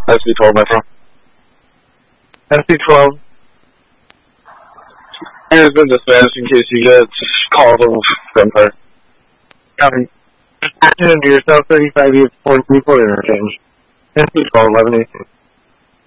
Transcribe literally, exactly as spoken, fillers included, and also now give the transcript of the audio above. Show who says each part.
Speaker 1: S C twelve, Metro.
Speaker 2: S C twelve.
Speaker 1: Has been dispatched in case you get calls of gunfire.
Speaker 2: Copy. Action to yourself, thirty-five, you have four people interchange. S C twelve, eleven eighteen.